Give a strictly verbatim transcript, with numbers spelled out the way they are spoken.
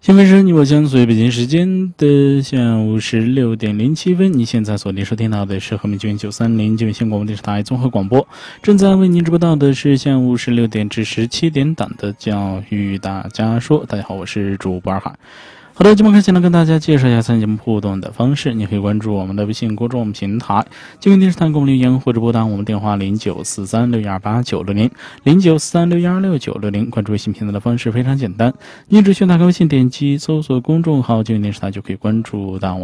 新闻是你我相随，北京时间的下午十六点零七分，你现在所收听到的是和平军九三零金源县广播电视台综合广播，正在为您直播到的是下午十六点至十七点档的教育大家说。大家好，我是主播二海。好的，节目开始呢，跟大家介绍一下参加节目互动的方式。你可以关注我们的微信公众平台金源电视台公留言，或者拨打我们电话零九四三六一二八九六零零九四三六一二六九六零。关注微信平台的方式非常简单，你只需要打开微信，点击搜索公众号金源电视台就可以关注到我们